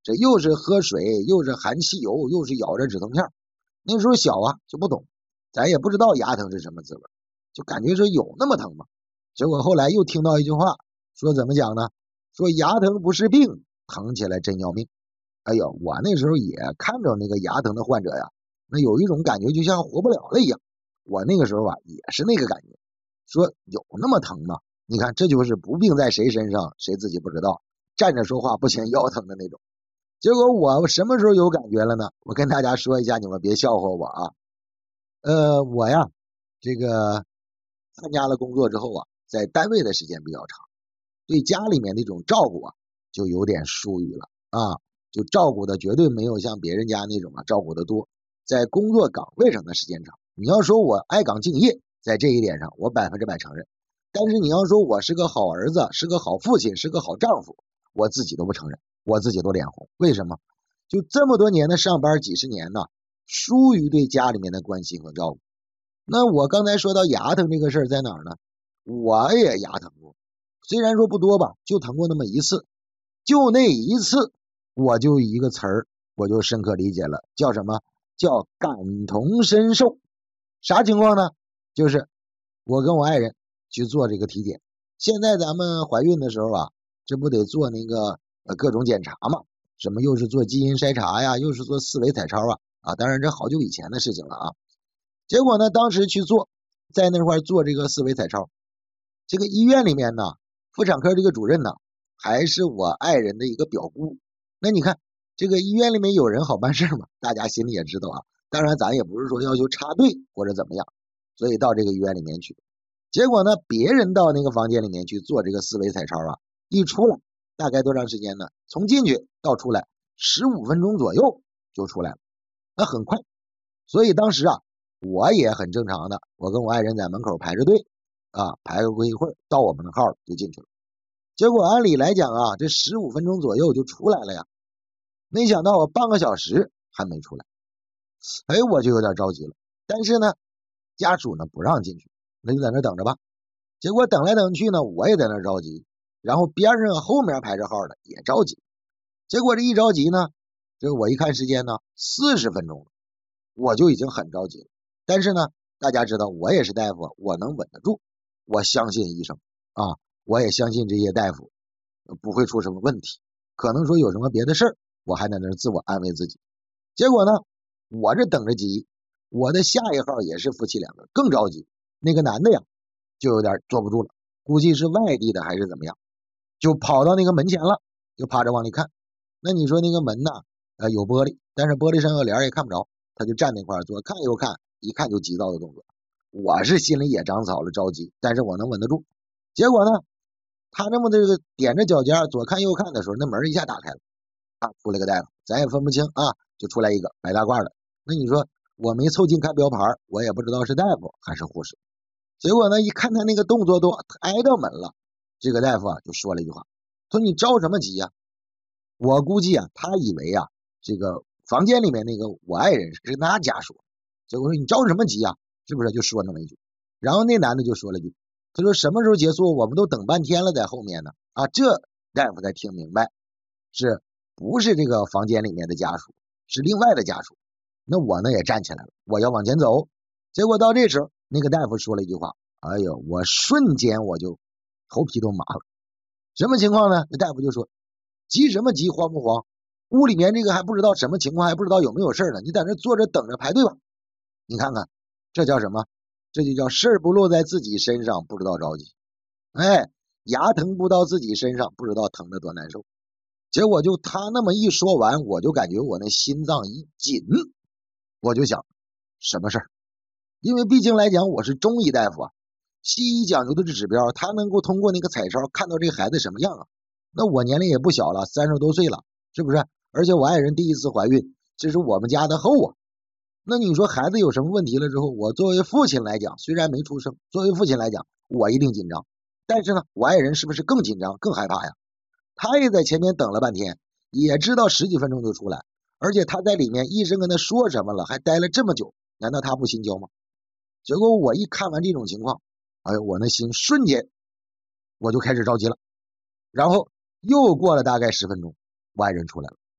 这又是喝水，又是含汽油，又是咬着止疼片。那时候小啊就不懂，咱也不知道牙疼是什么滋味，就感觉说有那么疼吗？结果后来又听到一句话，说怎么讲呢？说牙疼不是病，疼起来真要命。哎呦，我那时候也看着那个牙疼的患者呀，那有一种感觉就像活不了了一样。我那个时候啊也是那个感觉，说有那么疼吗？你看这就是不病在谁身上，谁自己不知道，站着说话不嫌腰疼的那种。结果我什么时候有感觉了呢？我跟大家说一下，你们别笑话我啊。我呀，这个参加了工作之后啊，在单位的时间比较长，对家里面那种照顾啊，就有点疏于了啊，就照顾的绝对没有像别人家那种啊照顾的多。在工作岗位上的时间长，你要说我爱岗敬业，在这一点上我100%承认。但是你要说我是个好儿子，是个好父亲，是个好丈夫，我自己都不承认，我自己都脸红。为什么？就这么多年的上班，几十年呢，疏于对家里面的关心和照顾。那我刚才说到牙疼这个事儿在哪儿呢？我也牙疼过，虽然说不多吧，就疼过那么一次。就那一次，我就一个词儿，我就深刻理解了，叫什么？叫感同身受。啥情况呢？就是我跟我爱人去做这个体检。现在咱们怀孕的时候啊，这不得做那个各种检查嘛？什么又是做基因筛查呀，又是做4维彩超啊，当然这好久以前的事情了啊。结果呢，当时去做，在那块做这个4维彩超，这个医院里面呢，妇产科这个主任呢，还是我爱人的一个表姑。那你看，这个医院里面有人好办事嘛，大家心里也知道啊。当然咱也不是说要求插队或者怎么样，所以到这个医院里面去。结果呢，别人到那个房间里面去做这个4维彩超啊，一出来大概多长时间呢？从进去到出来15分钟左右就出来了，那很快。所以当时啊，我也很正常的，我跟我爱人在门口排着队啊，排过一会儿，到我们的号就进去了。结果按理来讲啊，这15分钟左右就出来了呀，没想到我半个小时还没出来。哎，我就有点着急了。但是呢，家属呢不让进去，那就在那等着吧。结果等来等去呢，我也在那着急，然后边上后面排着号的也着急。结果这一着急呢，这我一看时间呢，40分钟了，我就已经很着急了。但是呢，大家知道我也是大夫，我能稳得住，我相信医生啊，我也相信这些大夫不会出什么问题，可能说有什么别的事儿，我还在那自我安慰自己。结果呢，我这等着急，我的下一号也是夫妻两个，更着急。那个男的呀，就有点坐不住了，估计是外地的还是怎么样，就跑到那个门前了，就趴着往里看。那你说那个门呢，有玻璃，但是玻璃上有帘也看不着，他就站那块左看右看，一看就急躁的动作。我是心里也长草了，着急，但是我能稳得住。结果呢，他这么这个踮着脚尖左看右看的时候，那门一下打开了啊，出来个大夫，咱也分不清啊，就出来一个白大褂的。那你说我没凑近看标牌，我也不知道是大夫还是护士。结果呢，一看他那个动作都挨着门了，这个大夫啊就说了一句话，说你着什么急呀？我估计啊，他以为啊，这个房间里面那个我爱人是他家属，结果说你着什么急呀？是不是就说那么一句？然后那男的就说了一句，他说什么时候结束？我们都等半天了，在后面呢。啊，这大夫才听明白，是不是这个房间里面的家属，是另外的家属。那我呢也站起来了，我要往前走。结果到这时候，那个大夫说了一句话，哎呦，我瞬间我就头皮都麻了。什么情况呢？那大夫就说，急什么急，慌不慌？屋里面这个还不知道什么情况，还不知道有没有事呢，你在那坐着等着排队吧。你看看，这叫什么？这就叫事儿不落在自己身上，不知道着急。哎，牙疼不到自己身上，不知道疼得多难受。结果就他那么一说完，我就感觉我那心脏一紧，我就想什么事儿？因为毕竟来讲我是中医大夫啊，西医讲究的是指标，他能够通过那个彩超看到这个孩子什么样啊？那我年龄也不小了，30多岁了，是不是？而且我爱人第一次怀孕，这是我们家的后啊。那你说孩子有什么问题了之后，我作为父亲来讲，虽然没出生，作为父亲来讲，我一定紧张。但是呢，我爱人是不是更紧张、更害怕呀？他也在前面等了半天，也知道10几分钟就出来，而且他在里面医生跟他说什么了，还待了这么久，难道他不心焦吗？结果我一看完这种情况，哎呦，我那心瞬间我就开始着急了。然后又过了大概10分钟，我爱人出来了。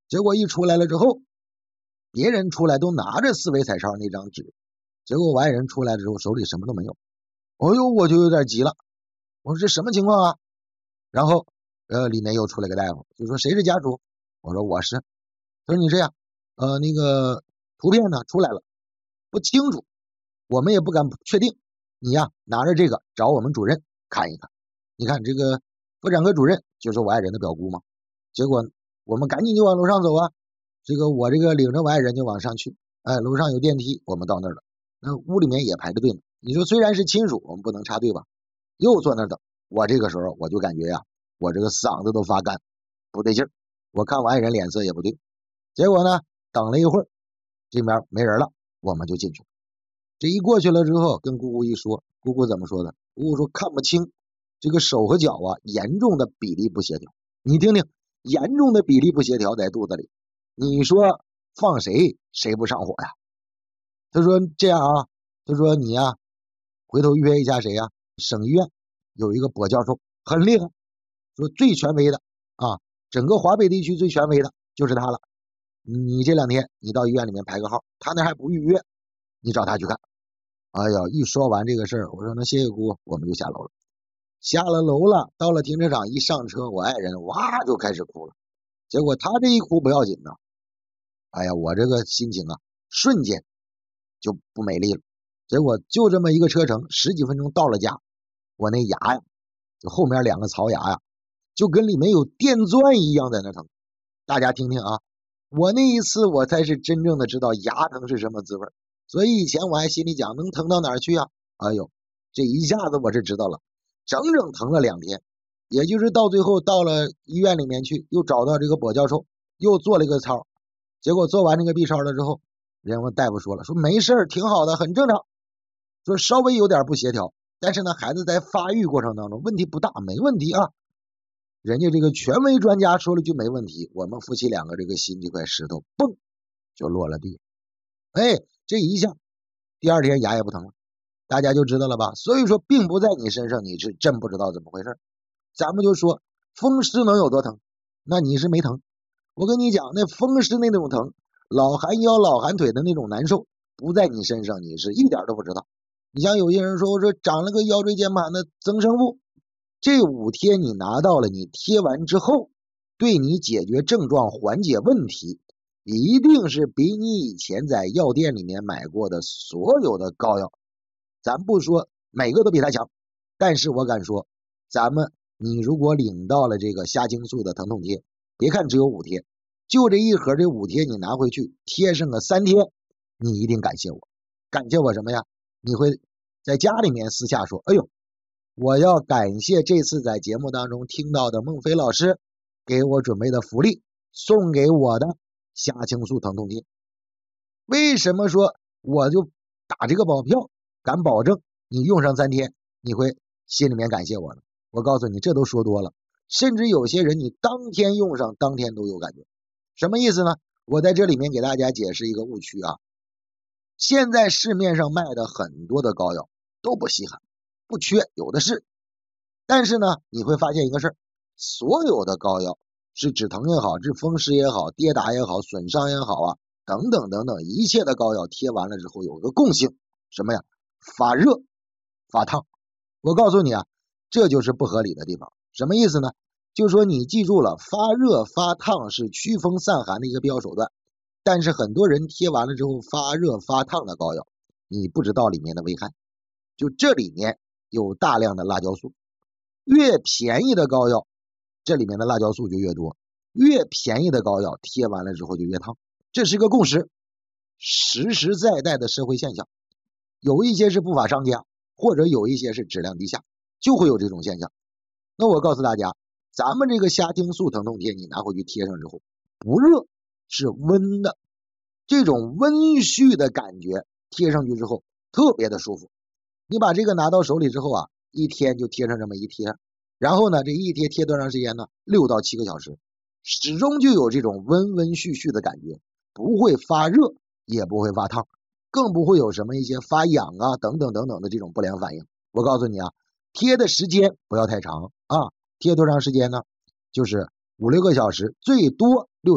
结果一出来了之后，别人出来都拿着4维彩超那张纸，结果我爱人出来之后手里什么都没有。哎呦，我就有点急了，我说这什么情况啊？然后里面又出来个大夫，就说谁是家属？我说我是。他说你这样，那个图片呢出来了，不清楚，我们也不敢确定，你呀拿着这个找我们主任看一看。你看这个妇产科主任就是我爱人的表姑嘛。结果我们赶紧就往楼上走啊，我这个领着我爱人就往上去，楼上有电梯，我们到那儿了。那屋里面也排着队呢。你说虽然是亲属，我们不能插队吧？又坐那儿等。我这个时候我就感觉呀，我这个嗓子都发干，不对劲儿。我看我爱人脸色也不对。结果呢，等了一会儿，这边没人了，我们就进去了。这一过去了之后，跟姑姑一说，姑姑怎么说的？姑姑说看不清，这个手和脚啊，严重的比例不协调。你听听，严重的比例不协调在肚子里，你说放谁谁不上火呀？他说这样啊，他说你呀，回头约一下谁呀？省医院有一个跛教授，很厉害，说最权威的啊，整个华北地区最权威的就是他了。你这2天你到医院里面排个号，他那还不预约，你找他去看。哎呀，一说完这个事儿，我说那谢谢姑，我们就下楼了。下了楼了，到了停车场一上车，我爱人哇就开始哭了。结果他这一哭不要紧呢，哎呀，我这个心情啊，瞬间就不美丽了。结果就这么一个车程，10几分钟到了家，我那牙呀，就后面2个槽牙呀，就跟里面有电钻一样在那疼。大家听听啊，我那一次我才是真正的知道牙疼是什么滋味。所以以前我还心里讲能疼到哪儿去啊？哎呦，这一下子我是知道了，整整疼了2天。也就是到最后到了医院里面去，又找到这个跛教授，又做了一个操。结果做完这个 B 超了之后，人家大夫说了，说没事儿，挺好的，很正常，说稍微有点不协调，但是呢孩子在发育过程当中问题不大，没问题啊。人家这个权威专家说了句没问题，我们夫妻2个这个心这块石头嘣就落了地。哎，这一下第2天牙也不疼了，大家就知道了吧？所以说并不在你身上，你是真不知道怎么回事。咱们就说风湿能有多疼，那你是没疼。我跟你讲，那风湿那种疼，老寒腰老寒腿的那种难受，不在你身上，你是一点都不知道。你像有些人说，我说长了个腰椎间盘的增生部，这5天你拿到了，你贴完之后，对你解决症状缓解问题，一定是比你以前在药店里面买过的所有的膏药，咱不说每个都比它强，但是我敢说，你如果领到了这个虾青素的疼痛贴，别看只有5天，就这一盒，这5天你拿回去贴上个3天，你一定感谢我。感谢我什么呀？你会在家里面私下说，哎呦，我要感谢这次在节目当中听到的孟非老师给我准备的福利，送给我的虾青素疼痛贴。为什么说我就打这个保票，敢保证你用上3天，你会心里面感谢我呢？我告诉你，这都说多了，甚至有些人你当天用上，当天都有感觉。什么意思呢？我在这里面给大家解释一个误区啊。现在市面上卖的很多的膏药都不稀罕，不缺，有的是。但是呢，你会发现一个事儿，所有的膏药是止疼也好，治风湿也好，跌打也好，损伤也好啊，等等等等，一切的膏药贴完了之后有个共性，什么呀？发热、发烫。我告诉你啊，这就是不合理的地方。什么意思呢？就是说你记住了，发热发烫是驱风散寒的一个必要手段，但是很多人贴完了之后发热发烫的膏药，你不知道里面的危害。就这里面有大量的辣椒素，越便宜的膏药这里面的辣椒素就越多，越便宜的膏药贴完了之后就越烫，这是个共识，实实在在的社会现象。有一些是不法商家，或者有一些是质量低下，就会有这种现象。那我告诉大家，咱们这个虾青素疼痛贴你拿回去贴上之后，不热，是温的，这种温煦的感觉贴上去之后特别的舒服。你把这个拿到手里之后啊，一天就贴上这么一贴，然后呢，这一贴贴多长时间呢？6到7个小时，始终就有这种温温煦煦的感觉，不会发热，也不会发烫，更不会有什么一些发痒啊等等等等的这种不良反应。我告诉你啊，贴的时间不要太长啊，贴多长时间呢？就是5、6个小时，最多